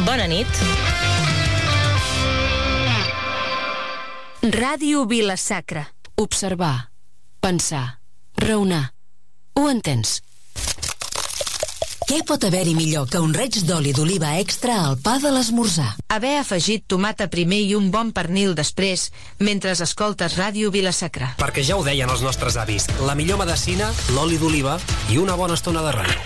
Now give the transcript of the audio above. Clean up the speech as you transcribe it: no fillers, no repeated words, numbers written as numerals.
Bona nit. Ràdio Vila-sacra. Observar, pensar, raonar. Ho entens? Què pot haver-hi millor que un reig d'oli d'oliva extra al pa de l'esmorzar? Haver afegit tomata primer i un bon pernil després mentre escoltes Ràdio Vila-sacra. Perquè ja ho deien els nostres avis, la millor medecina, l'oli d'oliva i una bona estona de ràdio.